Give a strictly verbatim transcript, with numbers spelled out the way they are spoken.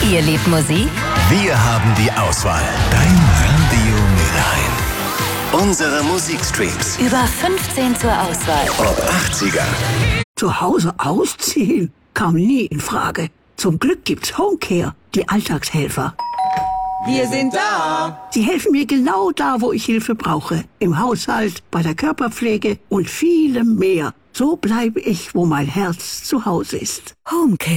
Ihr liebt Musik? Wir haben die Auswahl. Dein Radio Mülheim. Unsere Musikstreams. Über fünfzehn zur Auswahl. Ob achtziger. Zu Hause ausziehen? Kam nie in Frage. Zum Glück gibt's Homecare, die Alltagshelfer. Wir sind da. Sie helfen mir genau da, wo ich Hilfe brauche. Im Haushalt, bei der Körperpflege und vielem mehr. So bleibe ich, wo mein Herz zu Hause ist. Homecare.